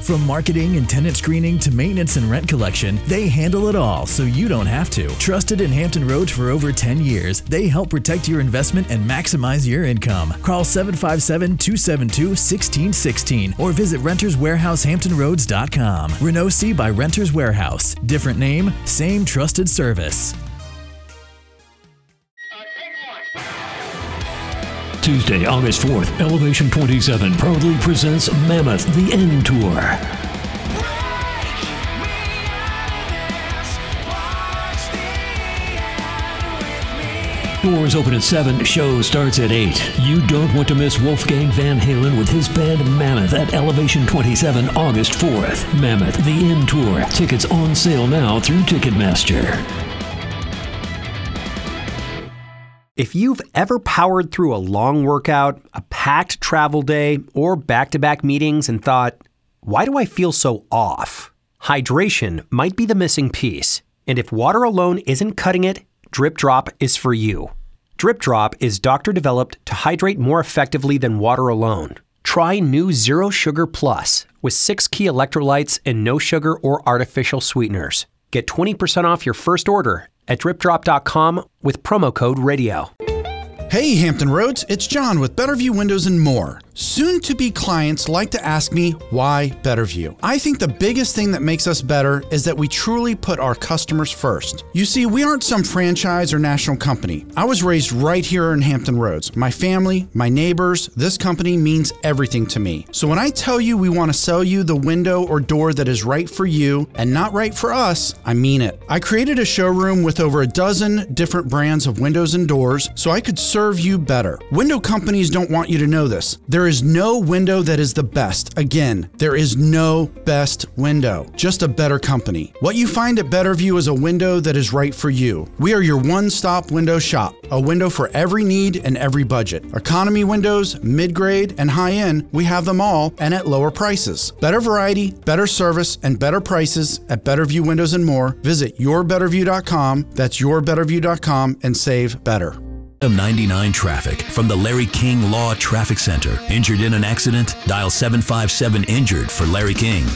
From marketing and tenant screening to maintenance and rent collection, they handle it all so you don't have to. Trusted in Hampton Roads for over 10 years, they help protect your investment and maximize your income. Call 757-272-1616 or visit renterswarehousehamptonroads.com. Renault C by Renters Warehouse. Different name, same trusted service. Tuesday, August 4th, Elevation 27 proudly presents Mammoth, the End Tour. Doors open at 7, show starts at 8. You don't want to miss Wolfgang Van Halen with his band Mammoth at Elevation 27, August 4th. Mammoth, the End Tour. Tickets on sale now through Ticketmaster. If you've ever powered through a long workout, a packed travel day, or back-to-back meetings and thought, why do I feel so off? Hydration might be the missing piece. And if water alone isn't cutting it, Drip Drop is for you. Drip Drop is doctor-developed to hydrate more effectively than water alone. Try new Zero Sugar Plus with 6 key electrolytes and no sugar or artificial sweeteners. Get 20% off your first order at dripdrop.com with promo code RADIO. Hey Hampton Roads, it's John with Betterview Windows and More. Soon-to-be clients like to ask me, why Betterview? I think the biggest thing that makes us better is that we truly put our customers first. You see, we aren't some franchise or national company. I was raised right here in Hampton Roads. My family, my neighbors, this company means everything to me. So when I tell you we want to sell you the window or door that is right for you and not right for us, I mean it. I created a showroom with over a dozen different brands of windows and doors so I could serve you better. Window companies don't want you to know this. There is no window that is the best. Again, there is no best window, just a better company. What you find at Betterview is a window that is right for you. We are your one-stop window shop, a window for every need and every budget. Economy windows, mid-grade, and high-end, we have them all and at lower prices. Better variety, better service, and better prices at Betterview Windows and More. Visit yourbetterview.com, that's yourbetterview.com, and save better. 99 traffic from the Larry King Law Traffic Center. Injured in an accident? Dial 757-INJURED for Larry King.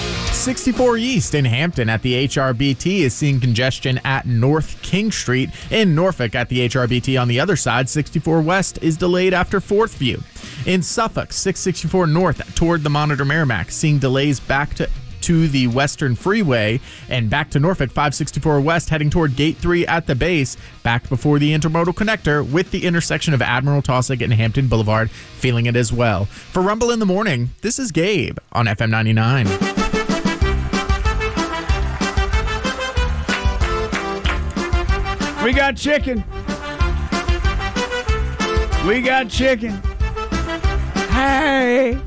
64 East in Hampton at the HRBT is seeing congestion at North King Street. In Norfolk at the HRBT on the other side, 64 West is delayed after 4th View. In Suffolk, 664 North toward the Monitor Merrimack, seeing delays back to the Western Freeway and back to Norfolk, 564 West heading toward Gate 3 at the base, back before the intermodal connector with the intersection of Admiral Taussig and Hampton Boulevard, feeling it as well. For Rumble in the Morning, this is Gabe on FM 99. We got chicken. We got chicken. Hey.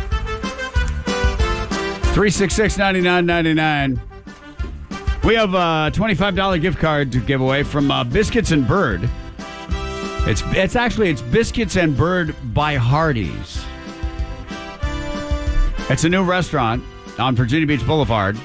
366-9999. We have a $25 gift card to give away from Biscuits and Bird. It's Biscuits and Bird by Hardee's. It's a new restaurant on Virginia Beach Boulevard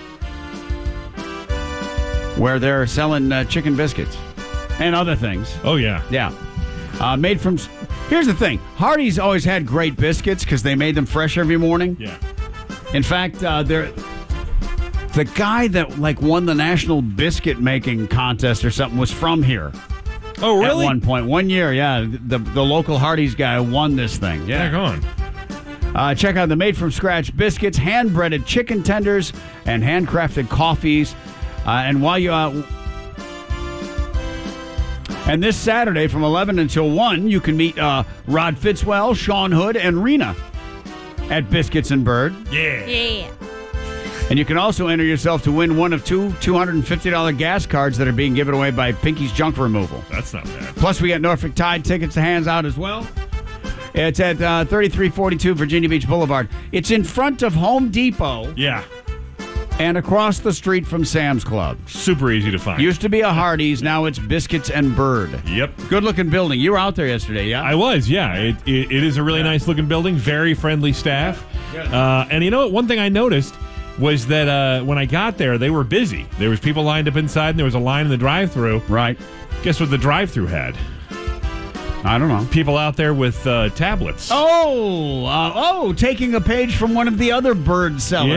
where they're selling chicken biscuits and other things. Oh, yeah. Yeah. Made from... Here's the thing. Hardee's always had great biscuits because they made them fresh every morning. Yeah. In fact, the guy that won the national biscuit making contest or something was from here. Oh, really? At one point, 1 year, yeah. The local Hardee's guy won this thing. Yeah. Back on. Check out the made from scratch biscuits, hand breaded chicken tenders, and handcrafted coffees. And while you and this Saturday from 11 until 1, you can meet Rod Fitzwell, Sean Hood, and Rena at Biscuits and Bird. Yeah. And you can also enter yourself to win one of two $250 gas cards that are being given away by Pinky's Junk Removal. That's not bad. Plus, we got Norfolk Tide tickets to hands out as well. It's at 3342 Virginia Beach Boulevard. It's in front of Home Depot. Yeah. And across the street from Sam's Club. Super easy to find. Used to be a Hardee's, now it's Biscuits and Bird. Yep. Good looking building. You were out there yesterday, yeah? I was, yeah. It is a really nice looking building, very friendly staff. And you know what? One thing I noticed was that when I got there, they were busy. There was people lined up inside, and there was a line in the drive-thru. Right. Guess what the drive-thru had? I don't know. People out there with tablets. Oh, taking a page from one of the other bird sellers.